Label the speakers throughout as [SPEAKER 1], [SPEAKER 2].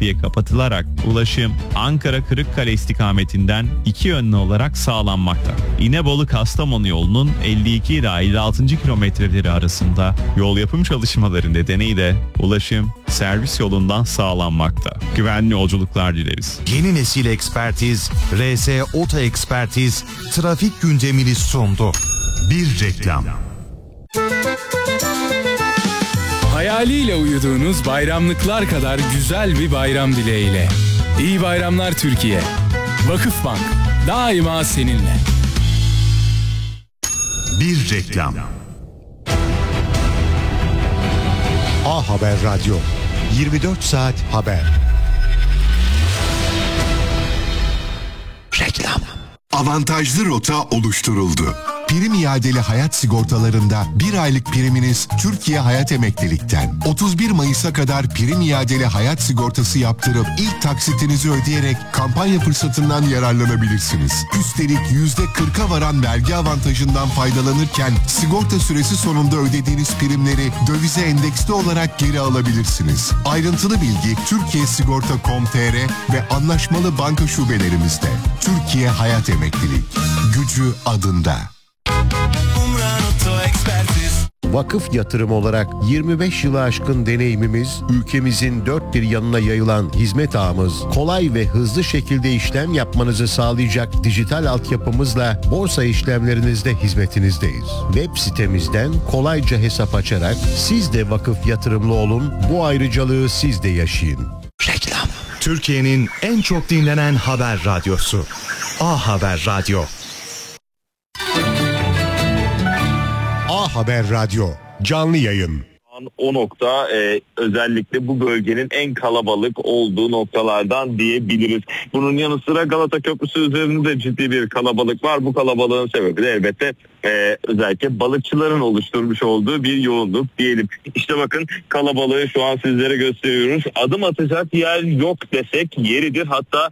[SPEAKER 1] trafiğe kapatılarak ulaşım Ankara-Kırıkkale istikametinden iki yönlü olarak sağlanmakta. İnebolu-Kastamonu yolunun 52 ila 56. kilometreleri arasında yol yapım çalışmaları nedeniyle ulaşım servis yolundan sağlanmakta. Güvenli yolculuklar dileriz.
[SPEAKER 2] Yeni nesil ekspertiz, RS Oto Ekspertiz trafik gündemini sundu. Bir reklam.
[SPEAKER 3] Hayaliyle uyuduğunuz bayramlıklar kadar güzel bir bayram dileğiyle. İyi bayramlar Türkiye. Vakıfbank daima seninle.
[SPEAKER 2] Bir reklam. A Haber Radyo. 24 saat haber. Reklam. Avantajlı rota oluşturuldu. Prim iadeli hayat sigortalarında bir aylık priminiz Türkiye Hayat Emeklilik'ten. 31 Mayıs'a kadar prim iadeli hayat sigortası yaptırıp ilk taksitinizi ödeyerek kampanya fırsatından yararlanabilirsiniz. Üstelik %40'a varan vergi avantajından faydalanırken sigorta süresi sonunda ödediğiniz primleri dövize endeksli olarak geri alabilirsiniz. Ayrıntılı bilgi Türkiyesigorta.com.tr ve anlaşmalı banka şubelerimizde. Türkiye Hayat Emeklilik. Gücü adında.
[SPEAKER 4] Vakıf yatırım olarak 25 yılı aşkın deneyimimiz, ülkemizin dört bir yanına yayılan hizmet ağımız, kolay ve hızlı şekilde işlem yapmanızı sağlayacak dijital altyapımızla borsa işlemlerinizde hizmetinizdeyiz. Web sitemizden kolayca hesap açarak siz de vakıf yatırımlı olun, bu ayrıcalığı siz de yaşayın.
[SPEAKER 2] Reklam. Türkiye'nin en çok dinlenen haber radyosu. A Haber Radyo. A Haber Radyo canlı yayın.
[SPEAKER 5] O nokta özellikle bu bölgenin en kalabalık olduğu noktalardan diyebiliriz. Bunun yanı sıra Galata Köprüsü üzerinde ciddi bir kalabalık var. Bu kalabalığın sebebi de elbette özellikle balıkçıların oluşturmuş olduğu bir yoğunluk diyelim. İşte bakın kalabalığı şu an sizlere gösteriyoruz. Adım atacak yer yok desek yeridir. Hatta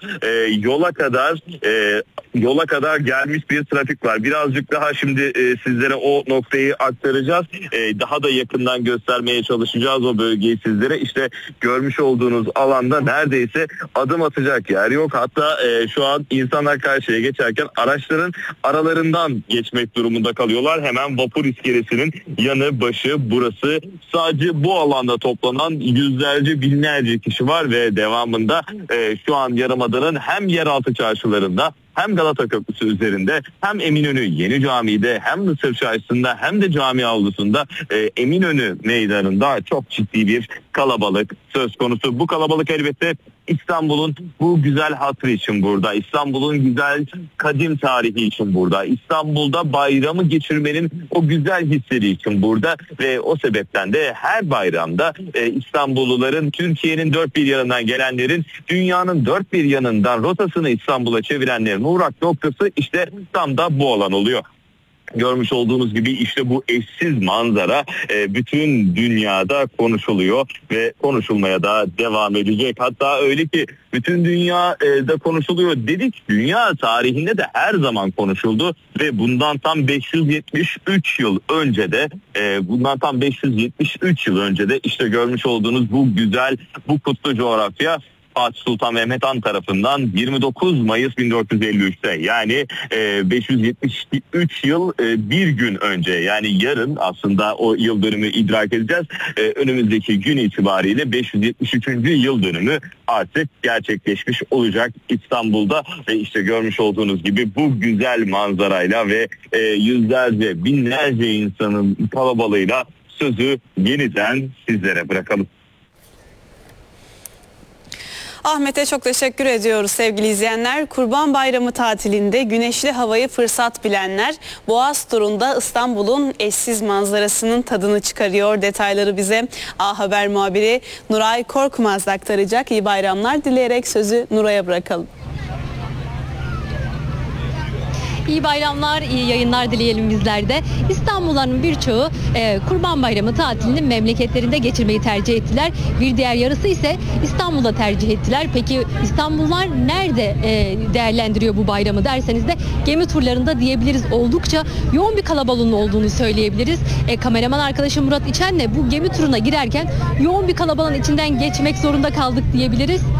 [SPEAKER 5] yola kadar gelmiş bir trafik var. Birazcık daha şimdi sizlere o noktayı aktaracağız. Daha da yakından göstermeye çalışacağız o bölgeyi sizlere. İşte görmüş olduğunuz alanda neredeyse adım atacak yer yok. Hatta şu an insanlar karşıya geçerken araçların aralarından geçmek durumunda kalıyorlar. Hemen vapur iskelesinin yanı başı burası. Sadece bu alanda toplanan yüzlerce binlerce kişi var ve devamında şu an Yarımada'nın hem yeraltı çarşılarında hem Galata Köprüsü üzerinde hem Eminönü Yeni Camii'de hem Mısır Çarşısı'nda hem de cami avlusunda Eminönü meydanında çok ciddi bir kalabalık söz konusu. Bu kalabalık elbette İstanbul'un bu güzel hatırı için burada. İstanbul'un güzel kadim tarihi için burada. İstanbul'da bayramı geçirmenin o güzel hisleri için burada ve o sebepten de her bayramda İstanbulluların, Türkiye'nin dört bir yanından gelenlerin, dünyanın dört bir yanından rotasını İstanbul'a çevirenlerin uğrak noktası işte tam da bu alan oluyor. Görmüş olduğunuz gibi işte bu eşsiz manzara bütün dünyada konuşuluyor ve konuşulmaya da devam edecek. Hatta öyle ki bütün dünyada konuşuluyor dedik. Dünya tarihinde de her zaman konuşuldu ve bundan tam 573 yıl önce de işte görmüş olduğunuz bu güzel, bu kutlu coğrafya Fatih Sultan Mehmet Han tarafından 29 Mayıs 1453'te yani 573 yıl bir gün önce, yani yarın aslında o yıl dönümü idrak edeceğiz. Önümüzdeki gün itibariyle 573. yıl dönümü artık gerçekleşmiş olacak İstanbul'da ve işte görmüş olduğunuz gibi bu güzel manzarayla ve yüzlerce, binlerce insanın kalabalığıyla sözü yeniden sizlere bırakalım.
[SPEAKER 6] Ahmet'e çok teşekkür ediyoruz sevgili izleyenler. Kurban Bayramı tatilinde güneşli havayı fırsat bilenler Boğaz turunda İstanbul'un eşsiz manzarasının tadını çıkarıyor. Detayları bize A Haber muhabiri Nuray Korkmaz aktaracak. İyi bayramlar dileyerek sözü Nuray'a bırakalım.
[SPEAKER 7] İyi bayramlar, iyi yayınlar dileyelim bizler de. İstanbulluların birçoğu Kurban Bayramı tatilini memleketlerinde geçirmeyi tercih ettiler. Bir diğer yarısı ise İstanbul'da tercih ettiler. Peki İstanbullular nerede değerlendiriyor bu bayramı derseniz de gemi turlarında diyebiliriz. Oldukça yoğun bir kalabalığın olduğunu söyleyebiliriz. Kameraman arkadaşım Murat İçen'le bu gemi turuna girerken yoğun bir kalabalığın içinden geçmek zorunda kaldık diyebiliriz.